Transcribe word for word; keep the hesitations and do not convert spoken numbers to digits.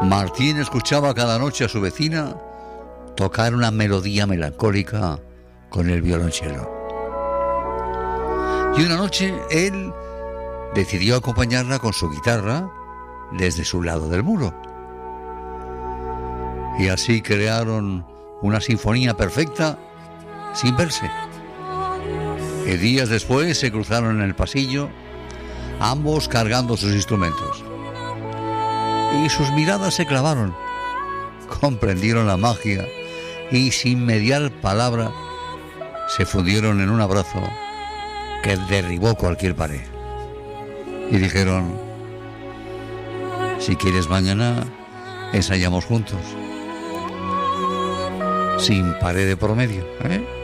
Martín escuchaba cada noche a su vecina tocar una melodía melancólica con el violonchelo. Y una noche él decidió acompañarla con su guitarra desde su lado del muro. Y así crearon una sinfonía perfecta sin verse. Y días después se cruzaron en el pasillo, ambos cargando sus instrumentos. Y sus miradas se clavaron, comprendieron la magia y sin mediar palabra se fundieron en un abrazo que derribó cualquier pared. Y dijeron: si quieres mañana ensayamos juntos, sin pared de por medio, ¿eh?